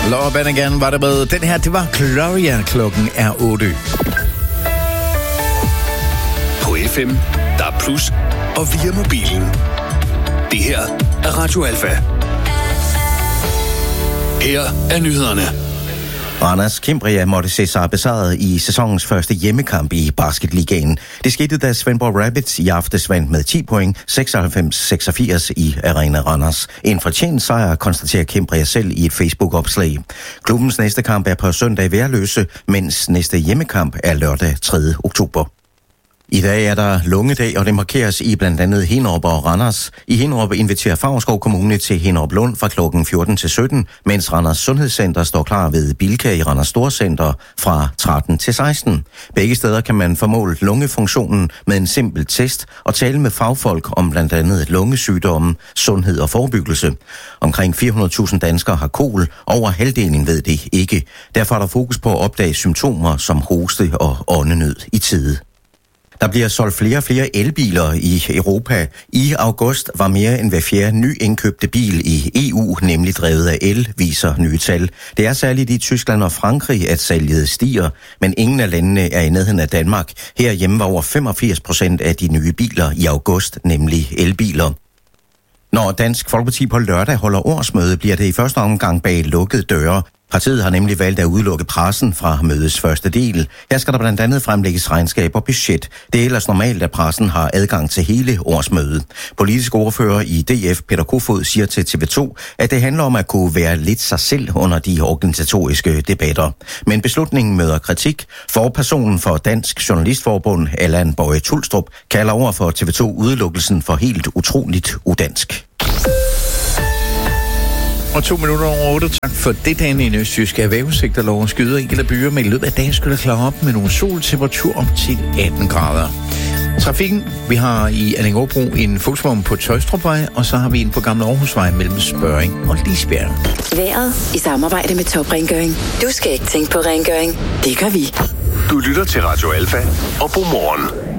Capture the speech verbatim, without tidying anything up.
Laura Branigan var der med. Den her, det var Gloria. Klokken er otte. På F M, der er plus, og via mobilen. Det her er Radio Alfa. Her er nyhederne. Randers Cimbria måtte se sig besejret i sæsonens første hjemmekamp i basketligaen. Det skete, da Svendborg Rabbits i aftes vandt med ti point, seksoghalvfems seksogfirs i Arena Randers. En fortjent sejr, konstaterer Cimbria selv i et Facebook-opslag. Klubbens næste kamp er på søndag i Værløse, mens næste hjemmekamp er lørdag tredje oktober. I dag er der lungedag, og det markeres i blandt andet Hinnerup og Randers. I Hinnerup inviterer Favrskov Kommune til Hinnerup Lund fra klokken fjorten til sytten, mens Randers Sundhedscenter står klar ved Bilka i Randers Storcenter fra tretten til seksten. Begge steder kan man få målt lungefunktionen med en simpel test og tale med fagfolk om blandt andet lungesygdomme, sundhed og forebyggelse. Omkring fire hundrede tusind danskere har kol, over halvdelen ved det ikke. Derfor er der fokus på at opdage symptomer som hoste og åndenød i tide. Der bliver solgt flere og flere elbiler i Europa. I august var mere end hver fjerde ny indkøbte bil i E U nemlig drevet af el, viser nye tal. Det er særligt i Tyskland og Frankrig, at salget stiger, men ingen af landene er i nærheden af Danmark. Herhjemme var over femogfirs procent af de nye biler i august nemlig elbiler. Når Dansk Folkeparti på lørdag holder årsmøde, bliver det i første omgang bag lukkede døre. Partiet har nemlig valgt at udelukke pressen fra mødets første del. Her skal der blandt andet fremlægges regnskab og budget. Det er ellers normalt, at pressen har adgang til hele årsmødet. Politisk ordfører i D F, Peter Kofod, siger til T V to, at det handler om at kunne være lidt sig selv under de organisatoriske debatter. Men beslutningen møder kritik. Forpersonen for Dansk Journalistforbund, Allan Boje Tulstrup, kalder over for T V to udelukkelsen for helt utroligt udansk. Og to minutter over otte. Tak for det, dagen i Østjysk Erhvervsudsigt, der lover skyder enkelte byer, men i løbet af dagen skulle der klare op med nogle soltemperatur op til atten grader. Trafikken, vi har i Allingåbro en Volkswagen på Tøjstrupvej, og så har vi en på Gamle Aarhusvej mellem Spørring og Lisbjerg. Været i samarbejde med Top Rengøring. Du skal ikke tænke på rengøring. Det gør vi. Du lytter til Radio Alfa og Godmorgen.